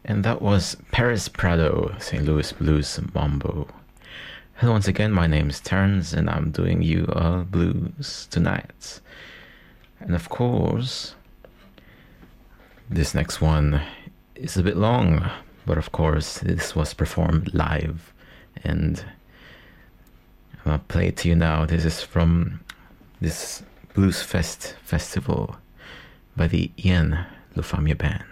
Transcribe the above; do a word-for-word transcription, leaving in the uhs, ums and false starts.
And that was Paris Prado, Saint Louis Blues Mambo. Hello once again, my name is Terrence and I'm doing you a blues tonight. And of course, this next one is a bit long, but of course this was performed live and I'm gonna play it to you now. This is from this Blues Fest festival by the Ian Lufamia Band.